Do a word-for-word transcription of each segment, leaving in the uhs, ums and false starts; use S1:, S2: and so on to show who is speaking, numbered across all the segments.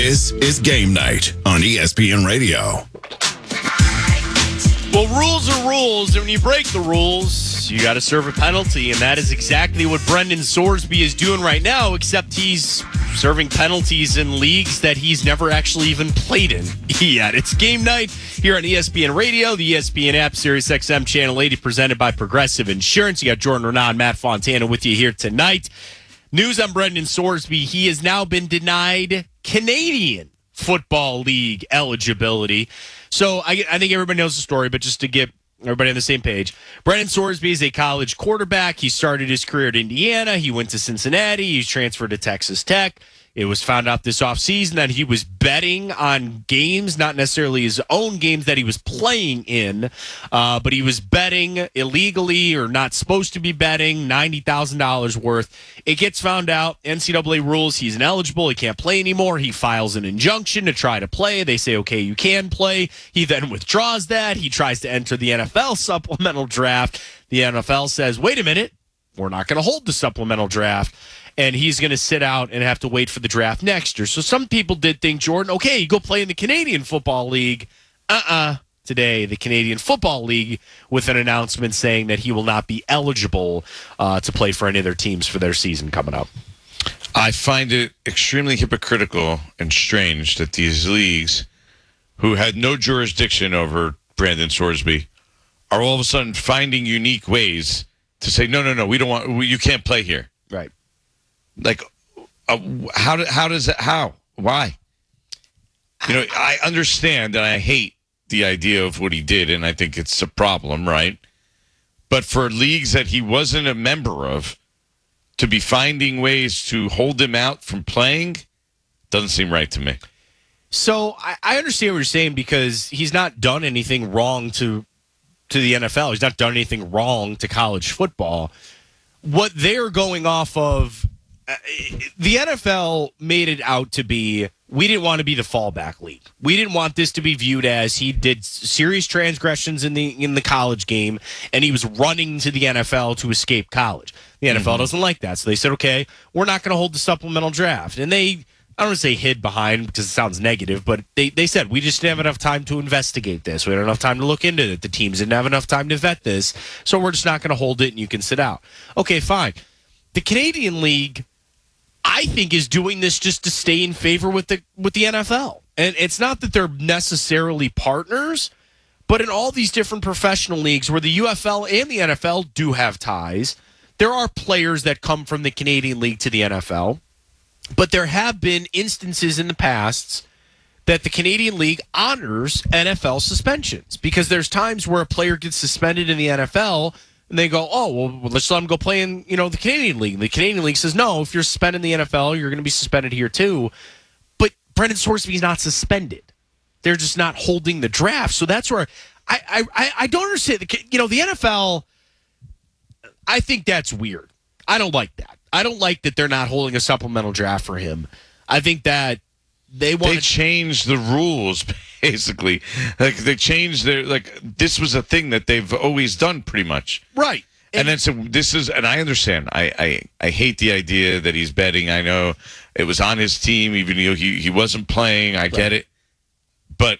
S1: This is Game Night on E S P N Radio.
S2: Well, rules are rules, and when you break the rules, you got to serve a penalty, and that is exactly what Brendan Sorsby is doing right now, except he's serving penalties in leagues that he's never actually even played in yet. It's Game Night here on E S P N Radio, the E S P N app, Sirius X M Channel eighty, presented by Progressive Insurance. You got Jordan Renaud and Matt Fontana with you here tonight. News on Brendan Sorsby. He has now been denied Canadian Football League eligibility. So I, I think everybody knows the story, but just to get everybody on the same page, Brendan Sorsby is a college quarterback. He started his career at Indiana. He went to Cincinnati. He's transferred to Texas Tech. It was found out this offseason that he was betting on games, not necessarily his own games that he was playing in, uh, but he was betting illegally or not supposed to be betting, ninety thousand dollars worth. It gets found out. N C double A rules he's ineligible. He can't play anymore. He files an injunction to try to play. They say, okay, you can play. He then withdraws that. He tries to enter the N F L supplemental draft. The N F L says, wait a minute, we're not going to hold the supplemental draft. And he's going to sit out and have to wait for the draft next year. So some people did think, Jordan, okay, you go play in the Canadian Football League. Uh-uh. Today, the Canadian Football League with an announcement saying that he will not be eligible uh, to play for any of their teams for their season coming up.
S3: I find it extremely hypocritical and strange that these leagues, who had no jurisdiction over Brandon Sorsby, are all of a sudden finding unique ways to say, no, no, no, we don't want, we, you can't play here.
S2: Right.
S3: Like, uh, how do, how does it, how, why? You know, I understand and I hate the idea of what he did, and I think it's a problem, right? But for leagues that he wasn't a member of, to be finding ways to hold him out from playing doesn't seem right to me.
S2: So I, I understand what you're saying, because he's not done anything wrong to to the N F L. He's not done anything wrong to college football. What they're going off of, uh, the N F L made it out to be, we didn't want to be the fallback league. We didn't want this to be viewed as he did serious transgressions in the in the college game, and he was running to the N F L to escape college. The N F L mm-hmm. doesn't like that. So they said, okay, we're not going to hold the supplemental draft. And they, I don't want to say hid behind because it sounds negative, but they, they said, we just didn't have enough time to investigate this. We had enough time to look into it. The teams didn't have enough time to vet this. So we're just not going to hold it and you can sit out. Okay, fine. The Canadian League, I think, is doing this just to stay in favor with the with the N F L. And it's not that they're necessarily partners, but in all these different professional leagues where the U F L and the N F L do have ties, there are players that come from the Canadian League to the N F L. But there have been instances in the past that the Canadian League honors N F L suspensions, because there's times where a player gets suspended in the N F L and they go, oh, well, let's let him go play in, you know, the Canadian League. The Canadian League says, no, if you're suspended in the N F L, you're going to be suspended here too. But Brendan Sorsby's not suspended. They're just not holding the draft. So that's where I, I, I don't understand. You know, the N F L, I think that's weird. I don't like that. I don't like that they're not holding a supplemental draft for him. I think that they want
S3: they
S2: to
S3: changed the rules, basically. Like they changed their like this was a thing that they've always done pretty much.
S2: Right.
S3: And, and then so this is, and I understand. I, I I hate the idea that he's betting. I know it was on his team, even though he he wasn't playing. I right. get it, but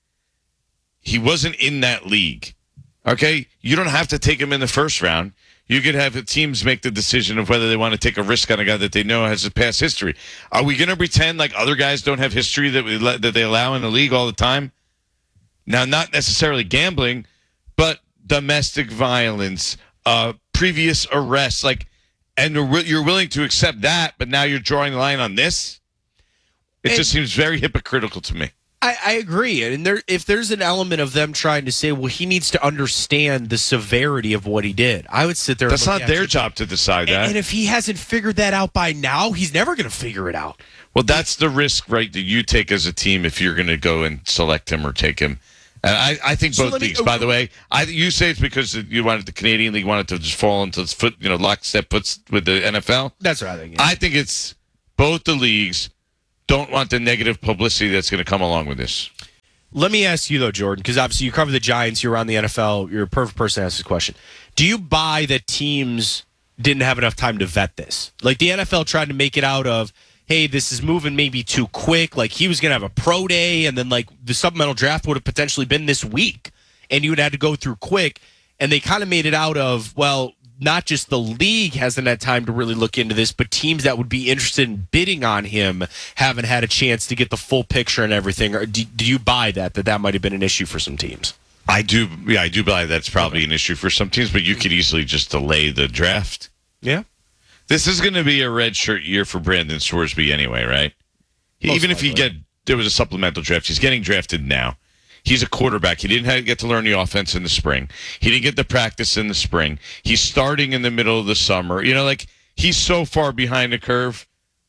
S3: he wasn't in that league. Okay, you don't have to take him in the first round. You could have the teams make the decision of whether they want to take a risk on a guy that they know has a past history. Are we going to pretend like other guys don't have history that we let, that they allow in the league all the time? Now, not necessarily gambling, but domestic violence, uh, previous arrests, like, and you're willing to accept that, but now you're drawing the line on this? It and- just seems very hypocritical to me.
S2: I, I agree. And there, if there's an element of them trying to say, well, he needs to understand the severity of what he did, I would sit there.
S3: That's
S2: and look
S3: not their
S2: it.
S3: job to decide that.
S2: And, and if he hasn't figured that out by now, he's never going to figure it out.
S3: Well, that's the risk, right, that you take as a team if you're going to go and select him or take him. And I, I think both so leagues, me, by the way, I you say it's because you wanted the Canadian League wanted to just fall into foot, you know, lockstep puts with the N F L.
S2: That's what I think. Yeah.
S3: I think it's both the leagues don't want the negative publicity that's going to come along with this.
S2: Let me ask you, though, Jordan, because obviously you cover the Giants, you're on the N F L, you're a perfect person to ask this question. Do you buy that teams didn't have enough time to vet this? Like the N F L tried to make it out of, hey, this is moving maybe too quick. Like he was going to have a pro day, and then like the supplemental draft would have potentially been this week, and you would have to go through quick. And they kind of made it out of, well, not just the league hasn't had time to really look into this, but teams that would be interested in bidding on him haven't had a chance to get the full picture and everything. Or do, do you buy that, that that might have been an issue for some teams?
S3: I do. Yeah, I do believe that's probably an issue for some teams, but you could easily just delay the draft.
S2: Yeah.
S3: This is going to be a redshirt year for Brandon Sorsby anyway, right?
S2: Most
S3: Even if he
S2: likely.
S3: get there was a supplemental draft, he's getting drafted now. He's a quarterback. He didn't have, get to learn the offense in the spring. He didn't get the practice in the spring. He's starting in the middle of the summer. You know, like he's so far behind the curve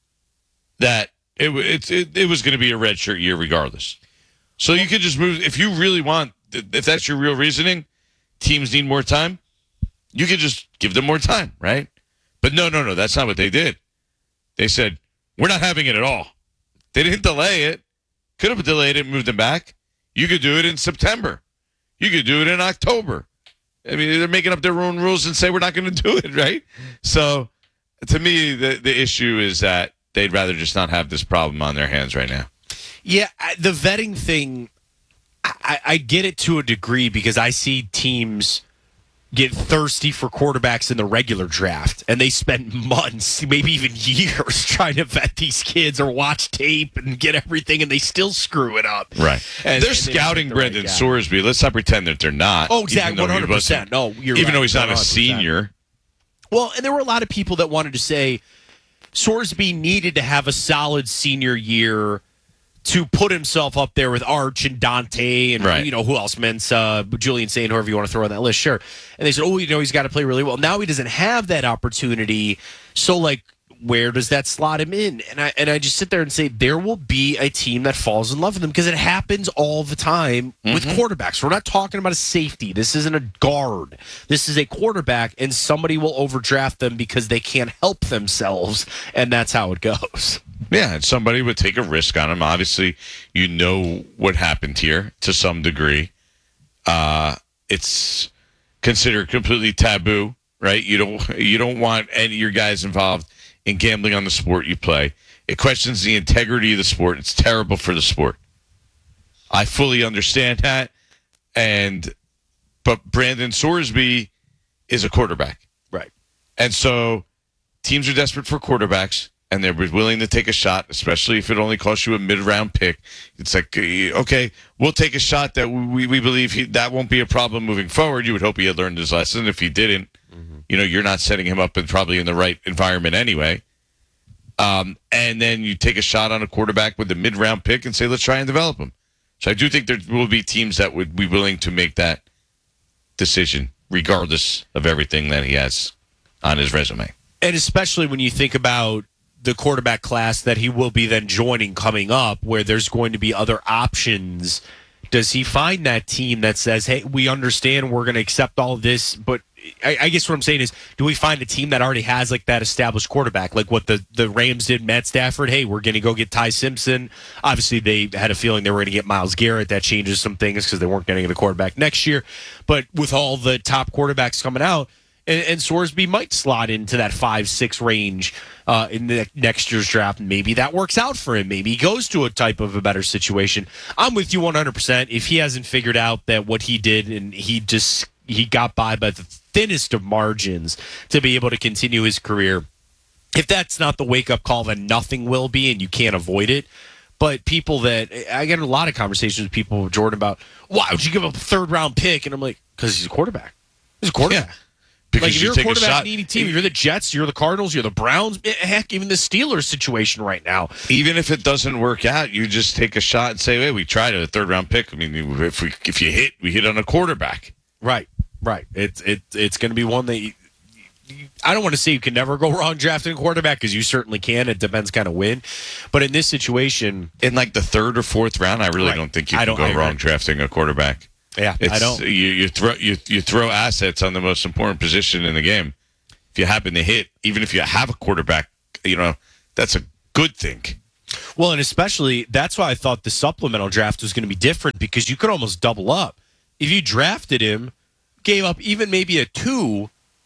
S3: that it it it, it was going to be a redshirt year regardless. So you could just move if you really want. If that's your real reasoning, teams need more time. You could just give them more time, right? But no, no, no, that's not what they did. They said, we're not having it at all. They didn't delay it. Could have delayed it and moved them back. You could do it in September. You could do it in October. I mean, they're making up their own rules and say we're not going to do it, right? So to me, the, the issue is that they'd rather just not have this problem on their hands right now.
S2: Yeah, I- the vetting thing, I, I get it to a degree because I see teams get thirsty for quarterbacks in the regular draft, and they spend months, maybe even years, trying to vet these kids or watch tape and get everything, and they still screw it up.
S3: Right.
S2: And,
S3: they're
S2: and
S3: scouting
S2: they
S3: Brendan
S2: right
S3: Sorsby. Let's not pretend that they're not.
S2: Oh, exactly,
S3: even though
S2: one
S3: he
S2: hundred percent.
S3: wasn't-
S2: No, you're
S3: Even
S2: right,
S3: though he's not a
S2: one hundred percent.
S3: senior.
S2: Well, and there were a lot of people that wanted to say Sorsby needed to have a solid senior year to put himself up there with Arch and Dante and,
S3: Right.
S2: you know, who else, Mensa, Julian Saint, whoever you want to throw on that list, sure. And they said, oh, you know, he's got to play really well. Now he doesn't have that opportunity. So, like, where does that slot him in? And I and I just sit there and say there will be a team that falls in love with him because it happens all the time with quarterbacks. We're not talking about a safety. This isn't a guard. This is a quarterback, and somebody will overdraft them because they can't help themselves, and that's how it goes.
S3: Yeah, and somebody would take a risk on him. Obviously, you know what happened here to some degree. Uh, it's considered completely taboo, right? You don't you don't want any of your guys involved in gambling on the sport you play. It questions the integrity of the sport. It's terrible for the sport. I fully understand that. And but Brandon Sorsby is a quarterback.
S2: Right.
S3: And so teams are desperate for quarterbacks, and they're willing to take a shot, especially if it only costs you a mid-round pick. It's like, okay, we'll take a shot that we, we believe he, that won't be a problem moving forward. You would hope he had learned his lesson. If he didn't, mm-hmm. you know, you're not setting him up in probably in the right environment anyway. Um, and then you take a shot on a quarterback with a mid-round pick and say, let's try and develop him. So I do think there will be teams that would be willing to make that decision, regardless of everything that he has on his resume.
S2: And especially when you think about the quarterback class that he will be then joining coming up, where there's going to be other options. Does he find that team that says, hey, we understand we're going to accept all of this, but I, I guess what I'm saying is, do we find a team that already has like that established quarterback, like what the, the Rams did, Matt Stafford? Hey, we're going to go get Ty Simpson. Obviously, they had a feeling they were going to get Myles Garrett. That changes some things because they weren't going to get a quarterback next year. But with all the top quarterbacks coming out, and, and Sorsby might slot into that five six range uh, in the next year's draft. Maybe that works out for him. Maybe he goes to a type of a better situation. I'm with you one hundred percent. If he hasn't figured out that what he did and he just he got by by the thinnest of margins to be able to continue his career, if that's not the wake-up call, then nothing will be, and you can't avoid it. But people that I get a lot of conversations with people with Jordan about, why would you give up a third-round pick? And I'm like, because he's a quarterback. He's a quarterback.
S3: Yeah. Because
S2: Like, if
S3: you
S2: you're a
S3: take
S2: quarterback
S3: shot,
S2: needy team, if you're the Jets, you're the Cardinals, you're the Browns, eh, heck, even the Steelers situation right now.
S3: even if it doesn't work out, you just take a shot and say, hey, we tried a third round pick. I mean, if we if you hit, we hit on a quarterback.
S2: Right, right. It's it, it's going to be one that you, you, I don't want to say you can never go wrong drafting a quarterback, because you certainly can. It depends kind of when. But in this situation,
S3: In like the third or fourth round, I really
S2: Right.
S3: don't think you
S2: I
S3: can
S2: don't-
S3: go
S2: I
S3: wrong
S2: agree.
S3: drafting a quarterback.
S2: yeah,
S3: It's,
S2: I don't.
S3: You, you throw you you throw assets on the most important position in the game. If you happen to hit, even if you have a quarterback, you know that's a good thing.
S2: Well, and especially, that's why I thought the supplemental draft was going to be different, because you could almost double up. If you drafted him, gave up even maybe a two,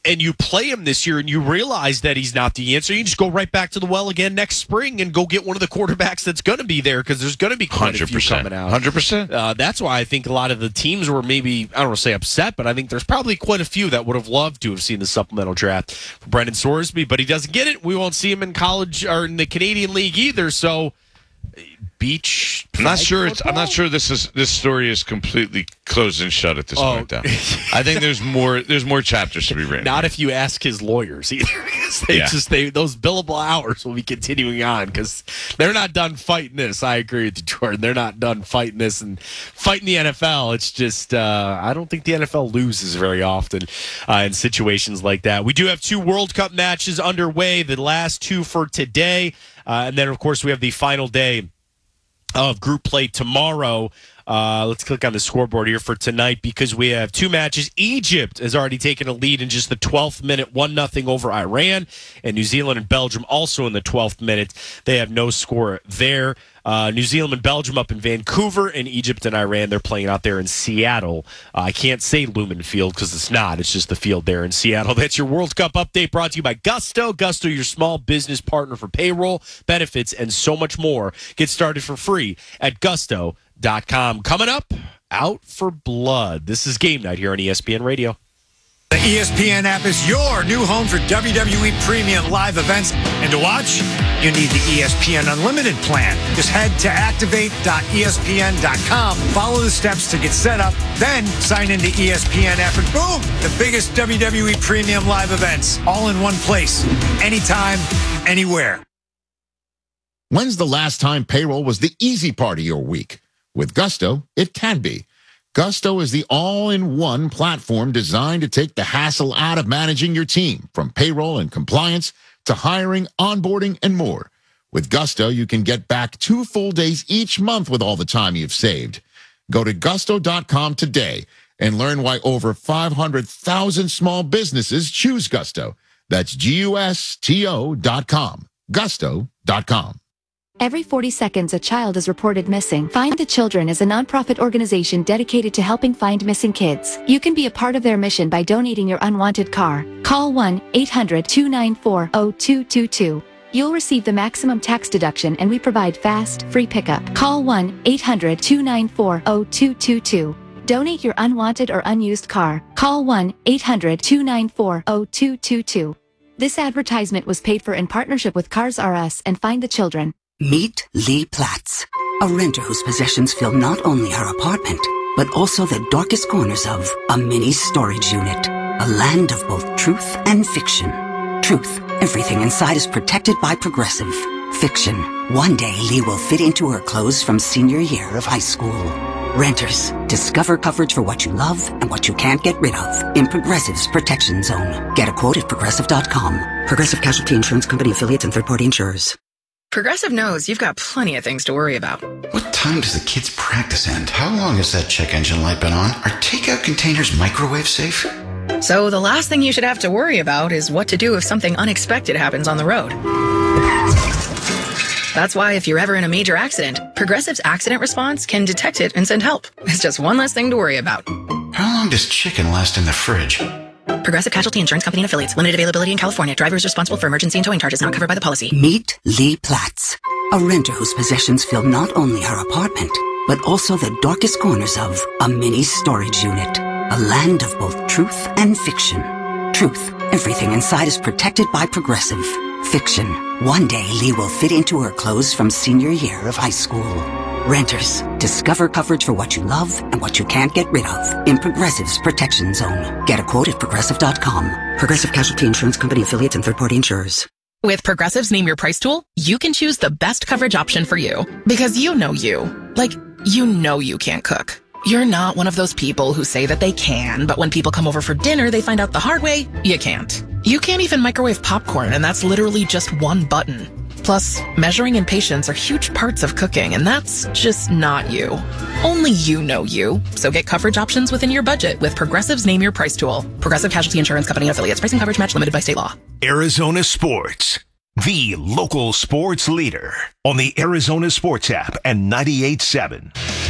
S2: and you play him this year and you realize that he's not the answer, you just go right back to the well again next spring and go get one of the quarterbacks that's going to be there, because there's going to be quite a few coming out.
S3: one hundred percent.
S2: Uh, that's why I think a lot of the teams were maybe, I don't want to say upset, but I think there's probably quite a few that would have loved to have seen the supplemental draft for Brendan Sorsby, but he doesn't get it. We won't see him in college or in the Canadian League either, so beach.
S3: I'm not sure it's I'm not sure this is this story is completely closed and shut at this
S2: Oh.
S3: point down. I think there's more there's more chapters to be written.
S2: Not if you ask his lawyers either. they
S3: Yeah.
S2: just they those billable hours will be continuing on, because they're not done fighting this. I agree with you, Jordan. They're not done fighting this and fighting the N F L. It's just uh, I don't think the N F L loses very often uh, in situations like that. We do have two World Cup matches underway. The last two for today, uh, and then of course we have the final day of group play tomorrow. Uh, let's click on the scoreboard here for tonight, because we have two matches. Egypt has already taken a lead in just the twelfth minute, one nothing over Iran, and New Zealand and Belgium also in the twelfth minute. They have no score there. Uh, New Zealand and Belgium up in Vancouver, and Egypt and Iran, they're playing out there in Seattle. Uh, I can't say Lumen Field because it's not. It's just the field there in Seattle. That's your World Cup update, brought to you by Gusto. Gusto, your small business partner for payroll, benefits, and so much more. Get started for free at gusto dot com. Coming up, Out for Blood. This is Game Night here on E S P N Radio.
S4: The E S P N app is your new home for W W E premium live events. And to watch, you need the E S P N Unlimited plan. Just head to activate dot E S P N dot com, follow the steps to get set up, then sign into E S P N app, and boom, the biggest W W E premium live events, all in one place, anytime, anywhere.
S5: When's the last time payroll was the easy part of your week? With Gusto, it can be. Gusto is the all-in-one platform designed to take the hassle out of managing your team, from payroll and compliance to hiring, onboarding, and more. With Gusto, you can get back two full days each month with all the time you've saved. Go to gusto dot com today and learn why over five hundred thousand small businesses choose Gusto. That's G U S T O dot com. gusto dot com.
S6: Every forty seconds, a child is reported missing. Find the Children is a nonprofit organization dedicated to helping find missing kids. You can be a part of their mission by donating your unwanted car. Call one eight hundred two nine four zero two two two. You'll receive the maximum tax deduction, and we provide fast, free pickup. Call one eight hundred two nine four zero two two two. Donate your unwanted or unused car. Call one eight hundred two nine four zero two two two. This advertisement was paid for in partnership with Cars R Us and Find the Children.
S7: Meet Lee Platts, a renter whose possessions fill not only her apartment, but also the darkest corners of a mini storage unit. A land of both truth and fiction. Truth, everything inside is protected by Progressive. Fiction, one day Lee will fit into her clothes from senior year of high school. Renters, discover coverage for what you love and what you can't get rid of in Progressive's Protection Zone. Get a quote at progressive dot com. Progressive Casualty Insurance Company affiliates and third-party insurers.
S8: Progressive knows you've got plenty of things to worry about.
S9: What time does the kids' practice end? How long has that check engine light been on? Are takeout containers microwave safe?
S8: So the last thing you should have to worry about is what to do if something unexpected happens on the road. That's why if you're ever in a major accident, Progressive's accident response can detect it and send help. It's just one less thing to worry about.
S9: How long does chicken last in the fridge?
S8: Progressive Casualty Insurance Company and affiliates. Limited availability in California. Driver is responsible for emergency and towing charges not covered by the policy.
S7: Meet Lee Platts, a renter whose possessions fill not only her apartment, but also the darkest corners of a mini storage unit. A land of both truth and fiction. Truth, everything inside is protected by Progressive. Fiction, one day Lee will fit into her clothes from senior year of high school. Renters, discover coverage for what you love and what you can't get rid of in Progressive's Protection Zone. Get a quote at progressive dot com. Progressive Casualty Insurance Company affiliates and third-party insurers.
S10: With Progressive's Name Your Price tool, you can choose the best coverage option for you. Because you know you. Like, you know you can't cook. You're not one of those people who say that they can, but when people come over for dinner, they find out the hard way, you can't. You can't even microwave popcorn, and that's literally just one button. Plus, measuring and patience are huge parts of cooking, and that's just not you. Only you know you. So get coverage options within your budget with Progressive's Name Your Price tool. Progressive Casualty Insurance Company affiliates. Pricing coverage match limited by state law.
S11: Arizona Sports, the local sports leader on the Arizona Sports app and ninety-eight point seven.